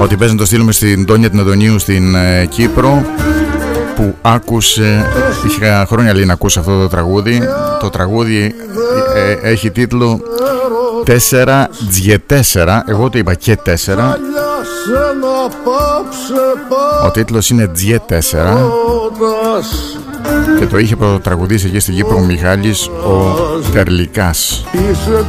ότι παίζει να το στείλουμε στην Τόνια την Αντωνίου στην Κύπρο, που άκουσε, είχα χρόνια λέει να ακούσω αυτό το τραγούδι. Το τραγούδι έχει τίτλο 4G4, εγώ το είπα και 4. Ο τίτλος είναι G4 και το είχε πρωτοτραγουδίσει εκεί στην Κύπρο ο Μιχάλης ο Τερλικάς. Είσαι